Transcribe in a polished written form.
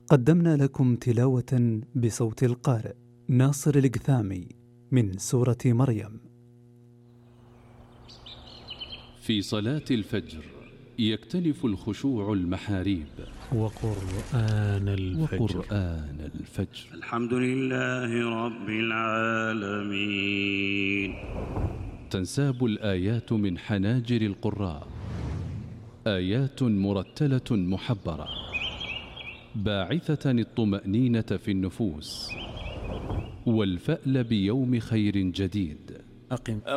قدمنا لكم تلاوة بصوت القارئ ناصر القثامي من سورة مريم. في صلاة الفجر يختلف الخشوع المحاريب. وقرآن الفجر. الحمد لله رب العالمين. تنساب الآيات من حناجر القراء، آيات مرتلة محبرة باعثة الطمأنينة في النفوس والفأل بيوم خير جديد.